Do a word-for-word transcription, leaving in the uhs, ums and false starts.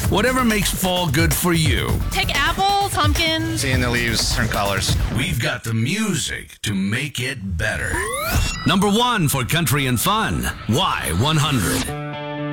Whatever makes fall good for you. Take apples, pumpkins. Seeing the leaves turn colors. We've got the music to make it better. Number one for country and fun. Y one hundred.